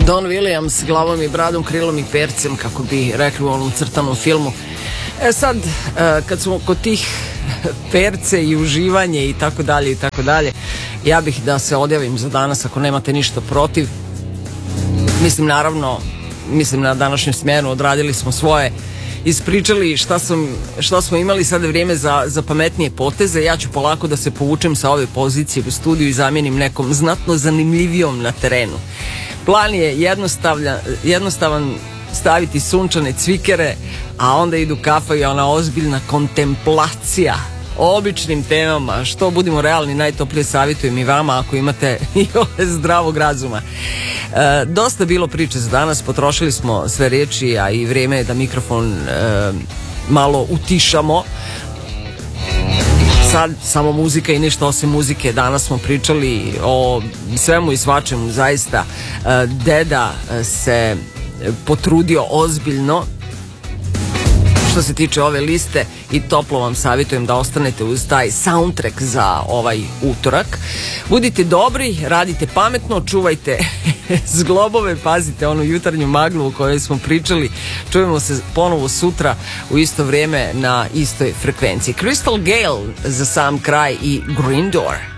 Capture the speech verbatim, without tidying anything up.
Don Williams, glavom i bradom, krilom i percem, kako bi rekli u onom crtanom filmu. E sad, kad smo kod tih perce i uživanje i tako dalje i tako dalje, ja bih da se odjavim za danas ako nemate ništa protiv. Mislim, naravno, mislim na današnju smjenu, odradili smo svoje, ispričali šta, sam, šta smo imali, sada vrijeme za, za pametnije poteze. Ja ću polako da se povučem sa ove pozicije u studiju i zamijenim nekom znatno zanimljivijom na terenu. Plan je jednostavan, jednostavan staviti sunčane cvikere, a onda idu kafa i ona ozbiljna kontemplacija o običnim temama, što budimo realni, najtoplije savjetujem i vama ako imate i ove zdravog razuma. E, dosta bilo priče za danas, potrošili smo sve riječi, a i vrijeme je da mikrofon e, malo utišamo. Sad samo muzika i ništa osim muzike. Danas smo pričali o svemu i svačemu, zaista. E, deda se potrudio ozbiljno što se tiče ove liste i toplo vam savjetujem da ostanete uz taj soundtrack za ovaj utorak. Budite dobri, radite pametno, čuvajte zglobove, pazite onu jutarnju maglu o kojoj smo pričali. Čujemo se ponovo sutra u isto vrijeme na istoj frekvenciji. Crystal Gale za sam kraj i Green Door.